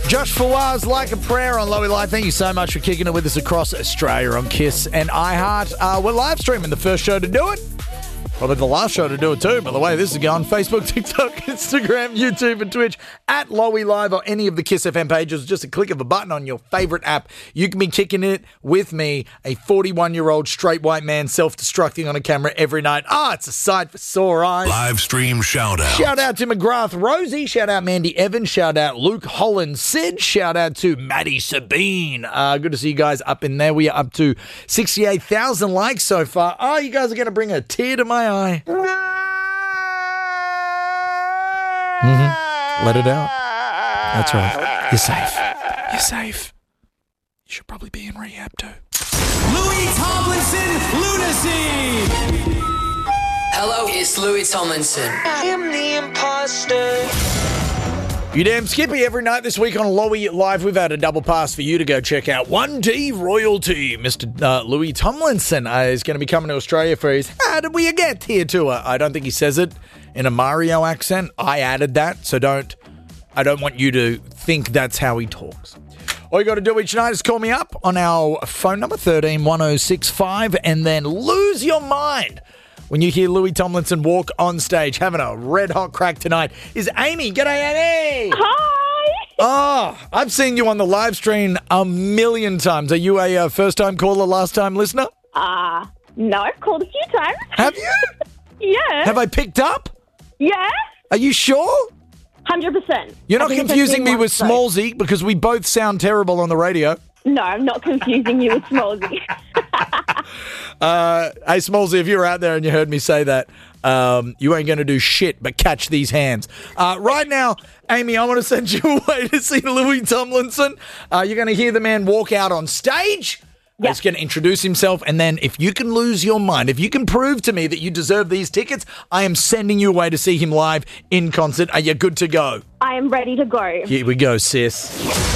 Josh Fawaz, Like a Prayer on Lowy Live. Thank you so much for kicking it with us across Australia on Kiss and iHeart. We're live streaming the first show to do it. Probably the last show to do it too, by the way. This is going Facebook, TikTok, Instagram, YouTube and Twitch at Lowy Live or any of the Kiss FM pages. Just a click of a button on your favourite app. You can be kicking it with me, a 41-year-old straight white man self-destructing on a camera every night. It's a sight for sore eyes. Live stream shout out. Shout out to McGrath Rosie. Shout out Mandy Evans. Shout out Luke Holland Sid. Shout out to Maddie Sabine. Good to see you guys up in there. We are up to 68,000 likes so far. You guys are going to bring a tear to my eye. Let it out. That's right. You're safe. You're safe. You should probably be in rehab too. Louis Tomlinson, Lunacy. Hello, it's Louis Tomlinson. I am the imposter. You damn Skippy, every night this week on Lowy Live, we've had a double pass for you to go check out 1D Royalty. Mr. Louis Tomlinson is going to be coming to Australia for his How Did We Get Here tour. I don't think he says it in a Mario accent. I added that, so I don't want you to think that's how he talks. All you got to do each night is call me up on our phone number, 131065, and then lose your mind when you hear Louis Tomlinson walk on stage. Having a red-hot crack tonight is Amy. G'day, Amy. Hi. I've seen you on the live stream a million times. Are you a first-time caller, last-time listener? No, I've called a few times. Have you? Yeah. Have I picked up? Yeah. Are you sure? 100%. You're not confusing me with Smallsy because we both sound terrible on the radio. No, I'm not confusing you with Smallsy. Hey, Smallsy, if you're out there and you heard me say that, you ain't going to do shit but catch these hands. Right now, Amy, I want to send you away to see Louis Tomlinson. You're going to hear the man walk out on stage. Yep. He's going to introduce himself, and then if you can lose your mind, if you can prove to me that you deserve these tickets, I am sending you away to see him live in concert. Are you good to go? I am ready to go. Here we go, sis.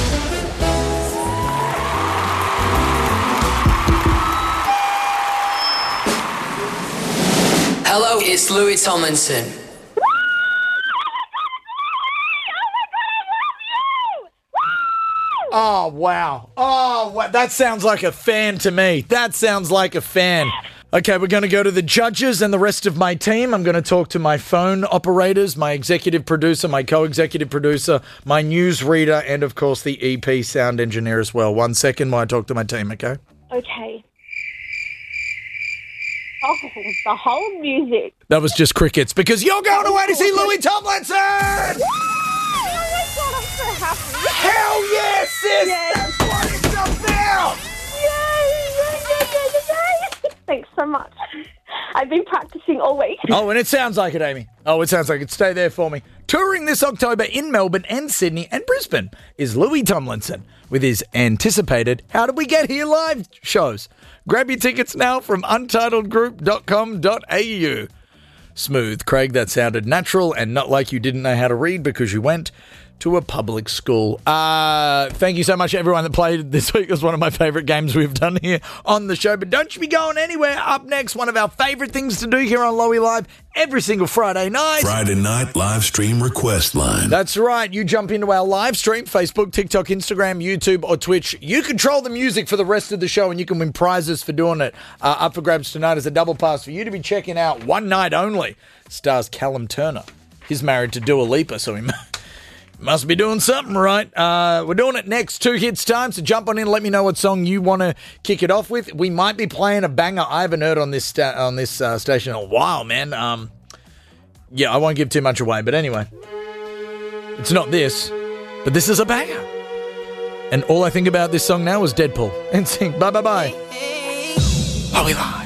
Hello, it's Louis Tomlinson. Oh, wow. That sounds like a fan to me. That sounds like a fan. Okay, we're going to go to the judges and the rest of my team. I'm going to talk to my phone operators, my executive producer, my co-executive producer, my newsreader, and, of course, the EP sound engineer as well. 1 second while I talk to my team, okay? Okay. Oh, the whole music. That was just crickets because you're going away to see Louis Tomlinson! Oh my God, I'm so happy. Hell yes, sis! Yes. That's what it's about! Yay! Thanks so much. I've been practicing all week. Oh, and it sounds like it, Amy. Oh, it sounds like it. Stay there for me. Touring this October in Melbourne and Sydney and Brisbane is Louis Tomlinson with his anticipated How Did We Get Here live shows. Grab your tickets now from untitledgroup.com.au. Smooth, Craig. That sounded natural and not like you didn't know how to read because you went to a public school. Thank you so much, everyone that played this week. It was one of my favourite games we've done here on the show. But don't you be going anywhere. Up next, one of our favourite things to do here on Lowy Live every single Friday night. Friday night live stream request line. That's right. You jump into our live stream, Facebook, TikTok, Instagram, YouTube, or Twitch. You control the music for the rest of the show, and you can win prizes for doing it. Up for grabs tonight is a double pass for you to be checking out One Night Only. Stars Callum Turner. He's married to Dua Lipa, so he must be doing something right. We're doing it next 2 hits time, so jump on in and let me know what song you want to kick it off with. We might be playing a banger I haven't heard on this station in a while, man. Yeah, I won't give too much away, but anyway. It's not this, but this is a banger. And all I think about this song now is Deadpool. And sing bye-bye-bye. Lowy Live.